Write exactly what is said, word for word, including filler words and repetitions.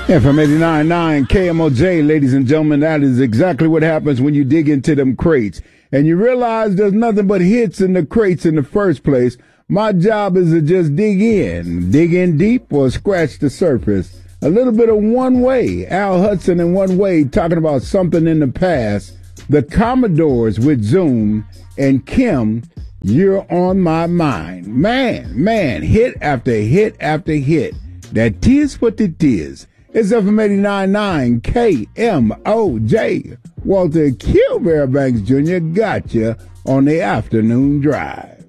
F M eighty-nine point nine K M O J, ladies and gentlemen, that is exactly what happens when you dig into them crates. And you realize there's nothing but hits in the crates in the first place. My job is to just dig in, dig in deep or scratch the surface. A little bit of One Way, Al Hudson and One Way talking about something in the past. The Commodores with Zoom and Kim, You're on My Mind. Man, man, hit after hit after hit. That is what it is. It's F M eighty-nine point nine K M O J. Walter Q. Banks Junior got you on the afternoon drive.